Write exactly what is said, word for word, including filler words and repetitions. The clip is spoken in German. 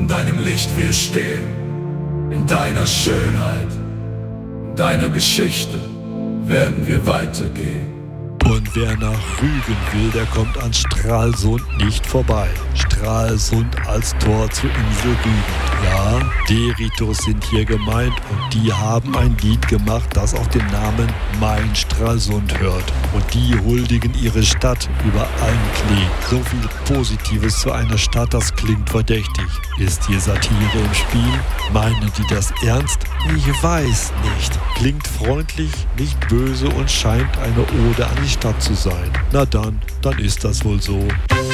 In deinem Licht wir stehen, in deiner Schönheit, in deiner Geschichte werden wir weitergehen. Und wer nach Rügen will, der kommt an Stralsund nicht vorbei. Stralsund als Tor zur Insel Rügen. Ja, Deritos sind hier gemeint und die haben ein Lied gemacht, das auf den Namen Mein Stralsund hört. Und die huldigen ihre Stadt über allen Klee. So viel Positives zu einer Stadt, das klingt verdächtig. Ist hier Satire im Spiel? Meinen die das ernst? Ich weiß nicht. Klingt freundlich, nicht böse und scheint eine Ode an die Stadt zu sein. Na dann, dann ist das wohl so.